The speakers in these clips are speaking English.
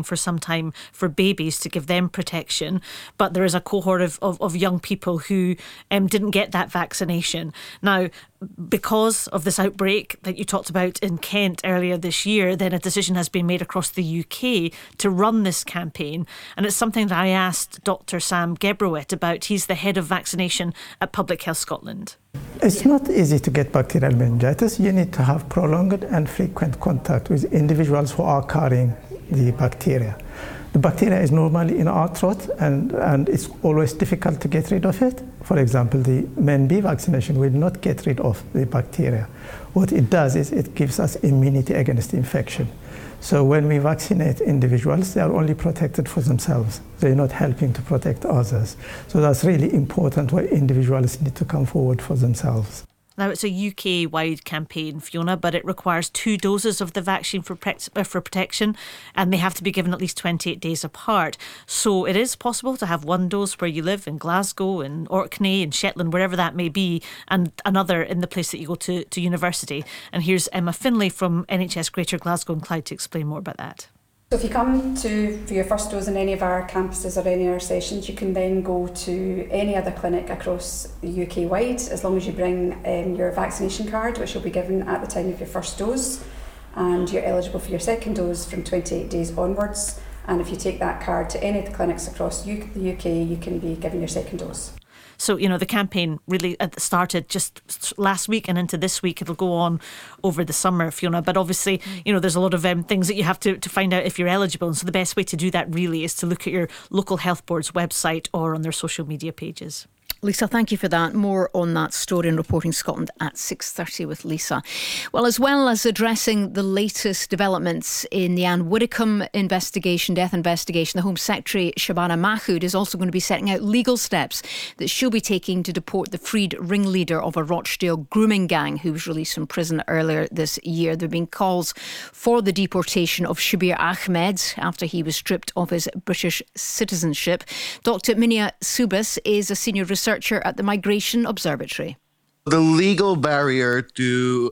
for some time for babies to give them protection. But there is a cohort of young people who didn't get that vaccination. Now, because of this outbreak that you talked about in Kent earlier this year, then a decision has been made across the UK to run this campaign. And it's something that I asked Dr. Sam Gebrewit about. He's the head of vaccination at Public Health Scotland. It's not easy to get bacterial meningitis. You need to have prolonged and frequent contact with individuals who are carrying the bacteria. The bacteria is normally in our throat, and it's always difficult to get rid of it. For example, the MenB vaccination will not get rid of the bacteria. What it does is it gives us immunity against infection. So when we vaccinate individuals, they are only protected for themselves. They're not helping to protect others. So that's really important, where individuals need to come forward for themselves. Now, it's a UK-wide campaign, Fiona, but it requires 2 doses of the vaccine for protection, and they have to be given at least 28 days apart. So it is possible to have 1 dose where you live, in Glasgow, in Orkney, in Shetland, wherever that may be, and another in the place that you go to university. And here's Emma Finlay from NHS Greater Glasgow and Clyde to explain more about that. So if you come for your first dose in any of our campuses or any of our sessions, you can then go to any other clinic across the UK wide, as long as you bring your vaccination card, which will be given at the time of your first dose, and you're eligible for your second dose from 28 days onwards. And if you take that card to any of the clinics across the UK, you can be given your second dose. So, the campaign really started just last week and into this week. It'll go on over the summer, Fiona. But obviously, there's a lot of things that you have to find out if you're eligible. And so the best way to do that really is to look at your local health board's website or on their social media pages. Lisa, thank you for that. More on that story in Reporting Scotland at 6:30 with Lisa. Well, as well as addressing the latest developments in the Anne Widdecombe death investigation, the Home Secretary Shabana Mahood is also going to be setting out legal steps that she'll be taking to deport the freed ringleader of a Rochdale grooming gang who was released from prison earlier this year. There have been calls for the deportation of Shabir Ahmed after he was stripped of his British citizenship. Dr. Minia Subas is a senior researcher at the Migration Observatory. The legal barrier to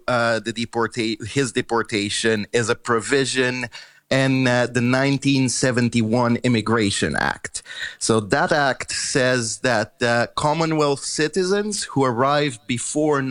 his deportation is a provision in the 1971 Immigration Act. So that act says that Commonwealth citizens who arrived before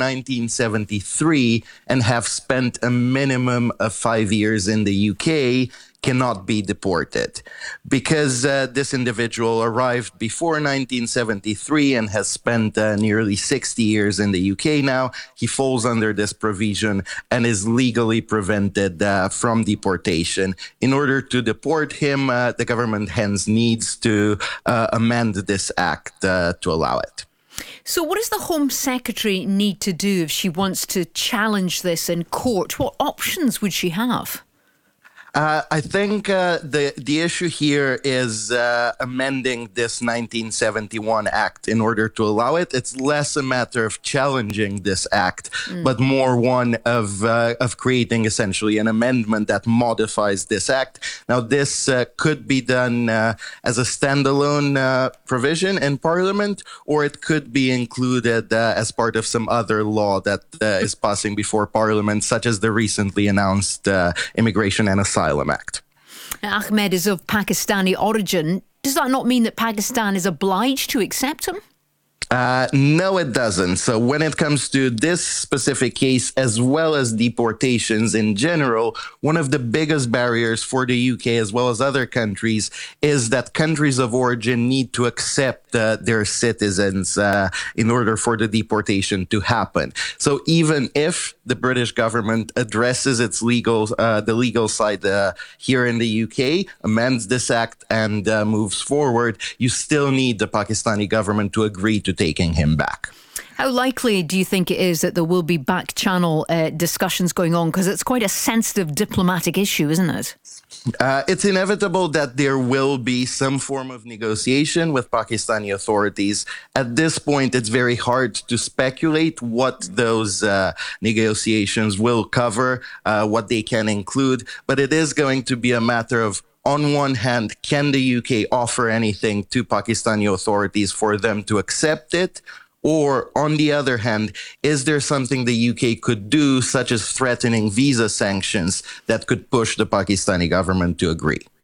1973 and have spent a minimum of 5 years in the UK cannot be deported. Because this individual arrived before 1973 and has spent nearly 60 years in the UK now, he falls under this provision and is legally prevented from deportation. In order to deport him, the government hence needs to amend this act to allow it. So what does the Home Secretary need to do if she wants to challenge this in court? What options would she have? I think the issue here is amending this 1971 Act in order to allow it. It's less a matter of challenging this act, but more one of creating essentially an amendment that modifies this act. Now, this could be done as a standalone provision in Parliament, or it could be included as part of some other law that is passing before Parliament, such as the recently announced Immigration and Asylum Act. Ahmed is of Pakistani origin. Does that not mean that Pakistan is obliged to accept him? No, it doesn't. So when it comes to this specific case, as well as deportations in general, one of the biggest barriers for the UK, as well as other countries, is that countries of origin need to accept their citizens in order for the deportation to happen. So even if the British government addresses its the legal side here in the UK, amends this act and moves forward, you still need the Pakistani government to agree to taking him back. How likely do you think it is that there will be back-channel discussions going on? Because it's quite a sensitive diplomatic issue, isn't it? It's inevitable that there will be some form of negotiation with Pakistani authorities. At this point, it's very hard to speculate what those negotiations will cover, what they can include. But it is going to be a matter of, on one hand, can the UK offer anything to Pakistani authorities for them to accept it? Or, on the other hand, is there something the UK could do, such as threatening visa sanctions, that could push the Pakistani government to agree?